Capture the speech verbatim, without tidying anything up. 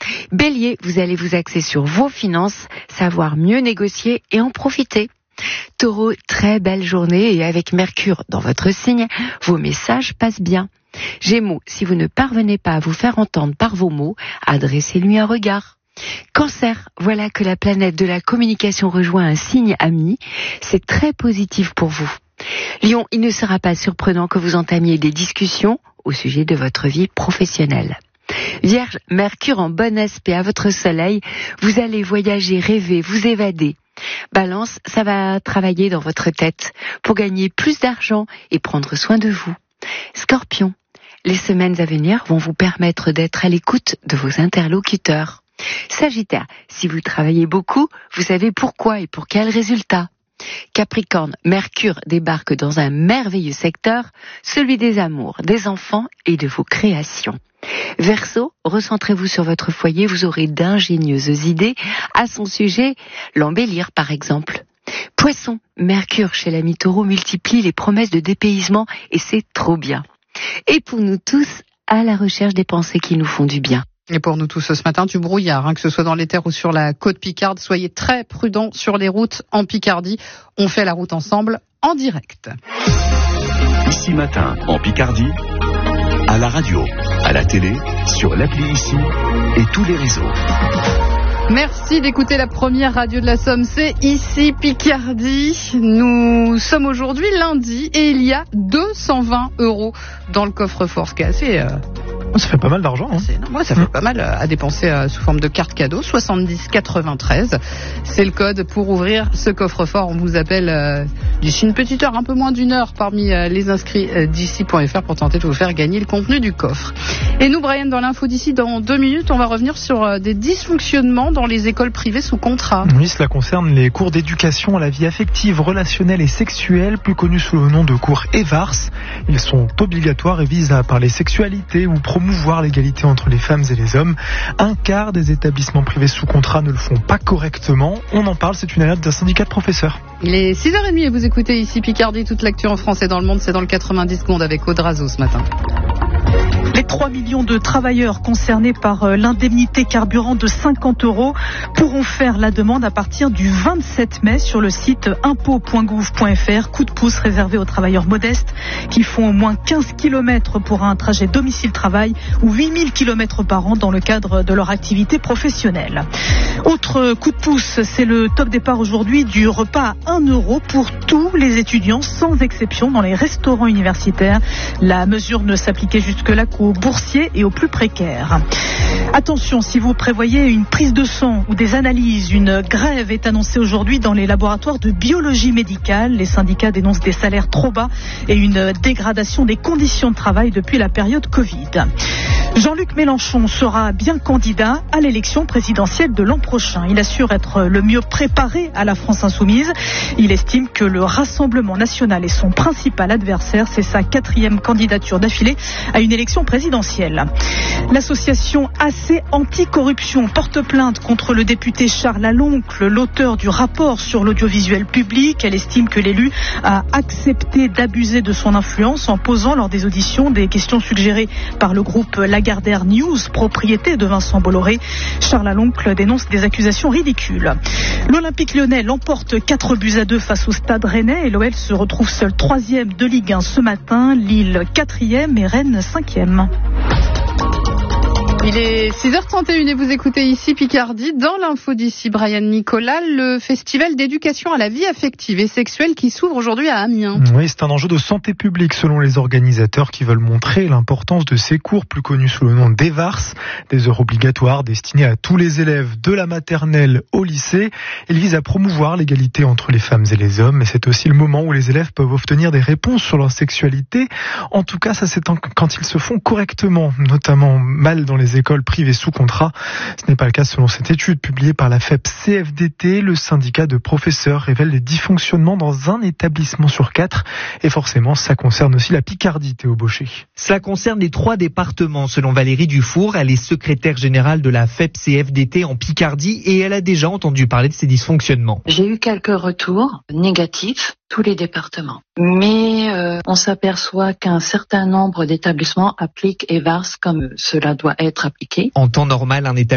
Bélier, vous allez vous axer sur vos finances, savoir mieux négocier et en profiter. Taureau, très belle journée et avec Mercure dans votre signe, vos messages passent bien. Gémeaux, si vous ne parvenez pas à vous faire entendre par vos mots, adressez-lui un regard. Cancer, voilà que la planète de la communication rejoint un signe ami, c'est très positif pour vous. Lion, il ne sera pas surprenant que vous entamiez des discussions au sujet de votre vie professionnelle. Vierge, Mercure en bon aspect à votre soleil, vous allez voyager, rêver, vous évader. Balance, ça va travailler dans votre tête pour gagner plus d'argent et prendre soin de vous. Scorpion, les semaines à venir vont vous permettre d'être à l'écoute de vos interlocuteurs. Sagittaire, si vous travaillez beaucoup, vous savez pourquoi et pour quel résultat. Capricorne, Mercure débarque dans un merveilleux secteur, celui des amours, des enfants et de vos créations. Verseau, recentrez-vous sur votre foyer, vous aurez d'ingénieuses idées à son sujet, l'embellir par exemple. Poisson, Mercure chez l'ami Taureau multiplie les promesses de dépaysement et c'est trop bien. Et pour nous tous, à la recherche des pensées qui nous font du bien. Et pour nous tous ce matin, du brouillard, hein, que ce soit dans les terres ou sur la côte Picarde. Soyez très prudents sur les routes en Picardie. On fait la route ensemble en direct. Ici Matin en Picardie, à la radio, à la télé, sur l'appli Ici et tous les réseaux. Merci d'écouter la première radio de la Somme, c'est Ici Picardie. Nous sommes aujourd'hui lundi et il y a deux cent vingt euros dans le coffre-fort, ce qui est assez... Euh... Ça fait pas mal d'argent. Hein. C'est, non, ouais, ça fait mmh. pas mal à dépenser euh, sous forme de carte cadeau. soixante-dix quatre-vingt-treize, c'est le code pour ouvrir ce coffre-fort. On vous appelle euh, d'ici une petite heure, un peu moins d'une heure, parmi euh, les inscrits euh, d'ici point f r pour tenter de vous faire gagner le contenu du coffre. Et nous, Brian, dans l'info d'ici, dans deux minutes, on va revenir sur euh, des dysfonctionnements dans les écoles privées sous contrat. Oui, cela concerne les cours d'éducation à la vie affective, relationnelle et sexuelle, plus connus sous le nom de cours E V A R S. Ils sont obligatoires et visent à parler sexualité ou promouvoir l'égalité entre les femmes et les hommes. Un quart des établissements privés sous contrat ne le font pas correctement. On en parle, c'est une alerte d'un syndicat de professeurs. Il est six heures trente et vous écoutez Ici Picardie, toute l'actu en France et dans le monde, c'est dans le quatre-vingt-dix secondes avec Audrazo ce matin. Les trois millions de travailleurs concernés par l'indemnité carburant de cinquante euros pourront faire la demande à partir du vingt-sept mai sur le site impôts point gouv point f r. Coup de pouce réservé aux travailleurs modestes qui font au moins quinze kilomètres pour un trajet domicile-travail ou huit mille kilomètres par an dans le cadre de leur activité professionnelle. Autre coup de pouce, c'est le top départ aujourd'hui du repas à un euro pour tous les étudiants sans exception dans les restaurants universitaires. La mesure ne s'appliquait jusque-là qu'aux boursiers et aux plus précaires. Attention, si vous prévoyez une prise de sang ou des analyses, une grève est annoncée aujourd'hui dans les laboratoires de biologie médicale. Les syndicats dénoncent des salaires trop bas et une dégradation des conditions de travail depuis la période Covid. Jean-Luc Mélenchon sera bien candidat à l'élection présidentielle de l'an prochain. Il assure être le mieux préparé à la France insoumise. Il estime que le Rassemblement national est son principal adversaire. C'est sa quatrième candidature d'affilée à une élection présidentielle. L'association A C Anticorruption porte plainte contre le député Charles Aloncle, l'auteur du rapport sur l'audiovisuel public. Elle estime que l'élu a accepté d'abuser de son influence en posant lors des auditions des questions suggérées par le groupe Lagardère News, propriété de Vincent Bolloré. Charles Aloncle dénonce des accusations ridicules. L'Olympique Lyonnais l'emporte quatre buts à deux face au Stade Rennais et l'O L se retrouve seul troisième de Ligue un ce matin. Lille quatrième et Rennes cinquième. Il est six heures trente et une et vous écoutez Ici Picardie. Dans l'info d'ici, Brian Nicolas, le festival d'éducation à la vie affective et sexuelle qui s'ouvre aujourd'hui à Amiens. Oui, c'est un enjeu de santé publique selon les organisateurs qui veulent montrer l'importance de ces cours plus connus sous le nom d'E V A R S, des heures obligatoires destinées à tous les élèves de la maternelle au lycée. Ils visent à promouvoir l'égalité entre les femmes et les hommes, mais c'est aussi le moment où les élèves peuvent obtenir des réponses sur leur sexualité. En tout cas, ça c'est quand ils se font correctement, notamment mal dans les écoles privées sous contrat. Ce n'est pas le cas selon cette étude publiée par la F E P C F D T. Le syndicat de professeurs révèle des dysfonctionnements dans un établissement sur quatre. Et forcément, ça concerne aussi la Picardie, Théo Baucher. Cela concerne les trois départements, selon Valérie Dufour. Elle est secrétaire générale de la F E P C F D T en Picardie et elle a déjà entendu parler de ces dysfonctionnements. J'ai eu quelques retours négatifs, tous les départements. Mais euh, on s'aperçoit qu'un certain nombre d'établissements appliquent E V A R S comme cela doit être appliqué. En temps normal, un établissement